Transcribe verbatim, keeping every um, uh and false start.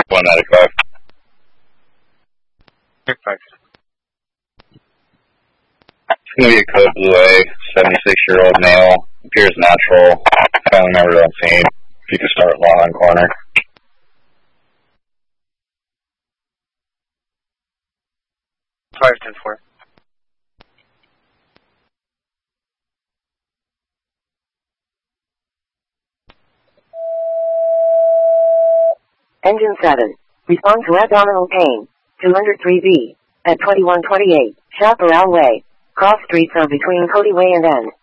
one ninety-five. five. It's going to be a code blue A, seventy-six-year-old male, appears natural, family members on scene. If you could start long on corner. five ten four. Engine seven. Respond to abdominal pain. two oh three B. At twenty-one twenty-eight. Chaparral Way. Cross streets are between Cody Way and N.